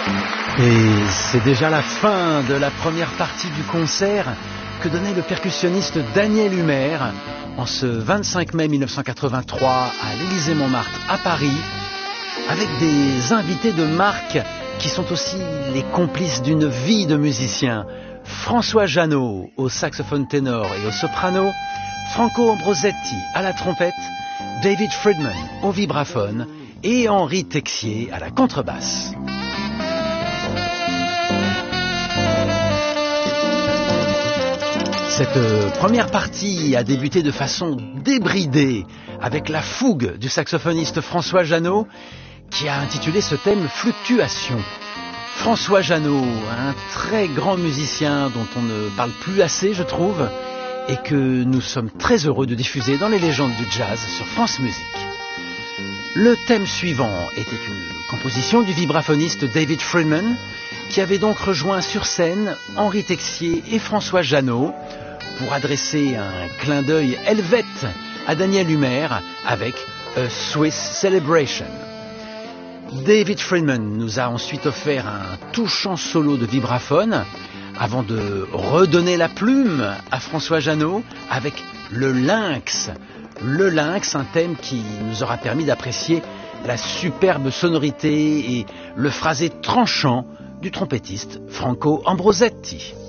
Et c'est déjà la fin de la première partie du concert que donnait le percussionniste Daniel Humer en ce 25 mai 1983 à l'Élysée-Montmartre à Paris, avec des invités de marque qui sont aussi les complices d'une vie de musicien. François Jeannot au saxophone ténor et au soprano, Franco Ambrosetti à la trompette, David Friedman au vibraphone et Henri Texier à la contrebasse. Cette première partie a débuté de façon débridée avec la fougue du saxophoniste François Jeannot qui a intitulé ce thème Fluctuation. François Jeannot, un très grand musicien dont on ne parle plus assez, je trouve, et que nous sommes très heureux de diffuser dans les légendes du jazz sur France Musique. Le thème suivant était une composition du vibraphoniste David Friedman, qui avait donc rejoint sur scène Henri Texier et François Jeannot pour adresser un clin d'œil helvète à Daniel Humer avec A Swiss Celebration. David Friedman nous a ensuite offert un touchant solo de vibraphone avant de redonner la plume à François Jeannot avec le lynx. Le lynx, un thème qui nous aura permis d'apprécier la superbe sonorité et le phrasé tranchant du trompettiste Franco Ambrosetti.